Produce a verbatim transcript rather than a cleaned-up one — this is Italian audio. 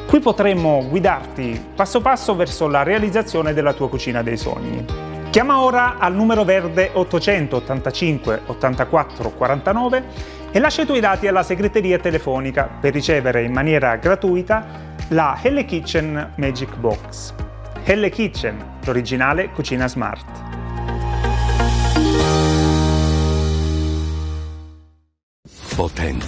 Qui potremmo guidarti passo passo verso la realizzazione della tua cucina dei sogni. Chiama ora al numero verde ottocentottantacinque ottantaquattro quarantanove e lascia i tuoi dati alla segreteria telefonica per ricevere in maniera gratuita la Helle Kitchen Magic Box. Helle Kitchen, l'originale cucina smart. Potenza.